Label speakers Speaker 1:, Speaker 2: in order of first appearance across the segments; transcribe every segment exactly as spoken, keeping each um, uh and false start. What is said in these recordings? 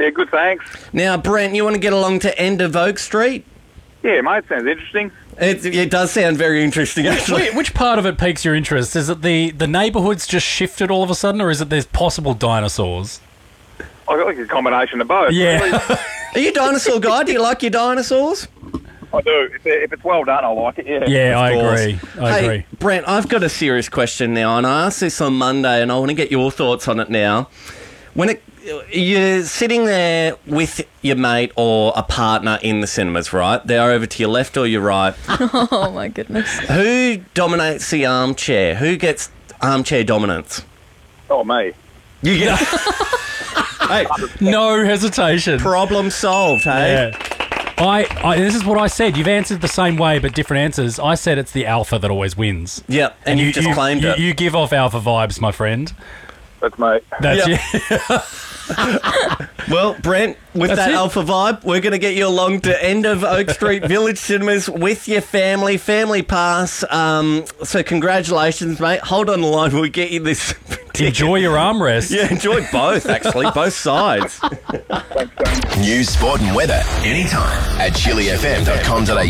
Speaker 1: Yeah, good, thanks.
Speaker 2: Now, Brent, you want to get along to End of Oak Street?
Speaker 1: Yeah, mate, sounds interesting.
Speaker 2: It, it does sound very interesting, actually.
Speaker 3: Which, which part of it piques your interest? Is it the, the neighbourhood's just shifted all of a sudden, or is it there's possible dinosaurs?
Speaker 1: I like a combination of both.
Speaker 3: Yeah.
Speaker 1: Really.
Speaker 2: Are you a dinosaur guy? Do you like your dinosaurs?
Speaker 1: I do. If, it, if it's well done, I like it, yeah.
Speaker 3: Yeah, I
Speaker 2: course.
Speaker 3: agree. I
Speaker 2: hey,
Speaker 3: agree.
Speaker 2: Brent, I've got a serious question now, and I asked this on Monday, and I want to get your thoughts on it now. When it, you're sitting there with your mate or a partner in the cinemas, right? They're over to your left or your right.
Speaker 4: Oh, my goodness.
Speaker 2: Who dominates the armchair? Who gets armchair dominance?
Speaker 1: Oh, me.
Speaker 2: You get... Hey,
Speaker 3: No hesitation.
Speaker 2: problem solved, hey?
Speaker 3: Yeah. I, I this is what I said. You've answered the same way, but different answers. I said it's the alpha that always wins.
Speaker 2: Yep, and, you, just claimed
Speaker 3: you,
Speaker 2: it.
Speaker 3: You give off alpha vibes, my friend.
Speaker 1: That's me.
Speaker 3: That's
Speaker 2: Yep.
Speaker 3: it.
Speaker 2: Well, Brent, with
Speaker 3: That's
Speaker 2: that
Speaker 3: it.
Speaker 2: alpha vibe, we're going to get you along to End of Oak Street Village Cinemas with your family, family pass. Um, so congratulations, mate. Hold on the line. We'll get you this ticket.
Speaker 3: Enjoy your armrest.
Speaker 2: Yeah, enjoy both, actually, both sides.
Speaker 5: News, sport and weather anytime at chili f m dot com dot a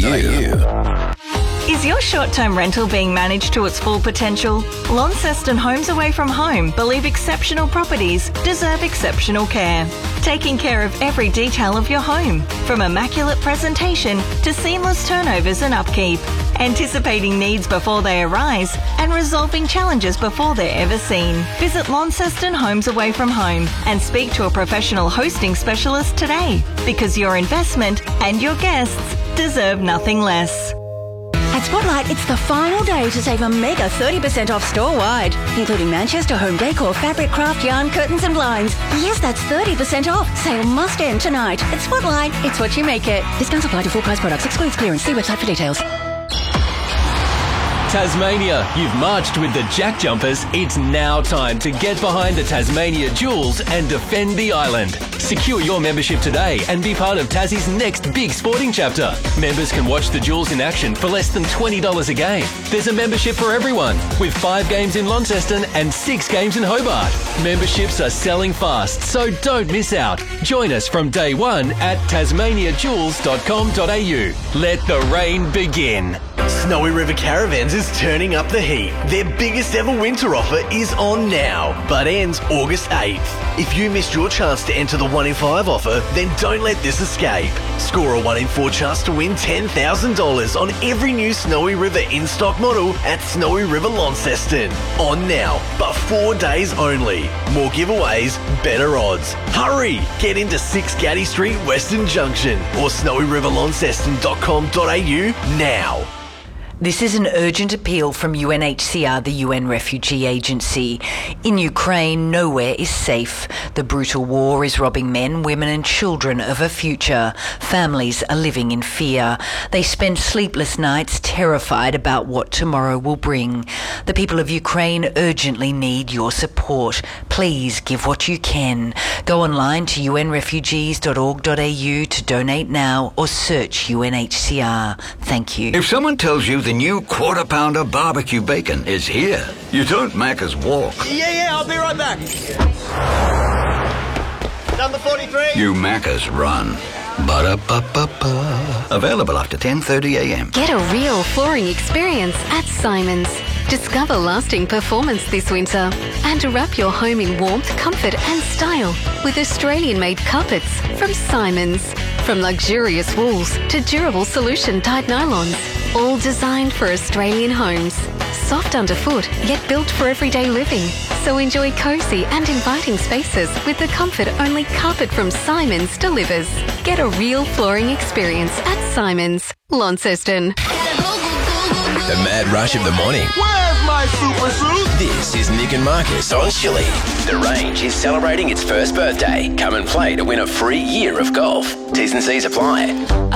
Speaker 5: u.
Speaker 6: Is your short-term rental being managed to its full potential? Launceston Homes Away From Home believe exceptional properties deserve exceptional care. Taking care of every detail of your home, from immaculate presentation to seamless turnovers and upkeep. Anticipating needs before they arise and resolving challenges before they're ever seen. Visit Launceston Homes Away From Home and speak to a professional hosting specialist today, because your investment and your guests deserve nothing less.
Speaker 7: At Spotlight, it's the final day to save a mega thirty percent off store-wide, including Manchester home decor, fabric, craft, yarn, curtains and blinds. Yes, that's thirty percent off. Sale must end tonight. At Spotlight, it's what you make it. Discounts apply to full-price products. Excludes clearance. See website for details.
Speaker 8: Tasmania, you've marched with the Jack Jumpers. It's now time to get behind the Tasmania Jewels and defend the island. Secure your membership today and be part of Tassie's next big sporting chapter. Members can watch the Jewels in action for less than twenty dollars a game. There's a membership for everyone, with five games in Launceston and six games in Hobart. Memberships are selling fast, so don't miss out. Join us from day one at tasmania jewels dot com dot a u. Let the rain begin.
Speaker 9: Snowy River Caravans is turning up the heat. Their biggest ever winter offer is on now, but ends August eighth. If you missed your chance to enter the one in five offer, then don't let this escape. Score a one in four chance to win ten thousand dollars on every new Snowy River in-stock model at Snowy River Launceston. On now, but four days only. More giveaways, better odds. Hurry! Get into six Gaddy Street, Western Junction or snowy river launceston dot com dot a u now.
Speaker 10: This is an urgent appeal from U N H C R, the U N Refugee Agency. In Ukraine, nowhere is safe. The brutal war is robbing men, women and children of a future. Families are living in fear. They spend sleepless nights terrified about what tomorrow will bring. The people of Ukraine urgently need your support. Please give what you can. Go online to u n refugees dot org dot a u to donate now or search U N H C R. Thank you.
Speaker 11: If someone tells you the new quarter pounder barbecue bacon is here, you don't Macca's walk.
Speaker 9: Yeah, yeah, I'll be right back. Number forty-three.
Speaker 11: You Macca's run. Ba-da-ba-ba-ba. Available after ten thirty a m.
Speaker 12: Get a real flooring experience at Simons. Discover lasting performance this winter and wrap your home in warmth, comfort and style with Australian-made carpets from Simons. From luxurious wools to durable solution-dyed nylons, all designed for Australian homes. Soft underfoot, yet built for everyday living. So enjoy cosy and inviting spaces with the comfort only carpet from Simons delivers. Get a real flooring experience at Simons, Launceston.
Speaker 5: The mad rush of the morning.
Speaker 9: Where's my super suit?
Speaker 5: This is Nick and Marcus on Chili. The Range is celebrating its first birthday. Come and play to win a free year of golf. T's and C's apply.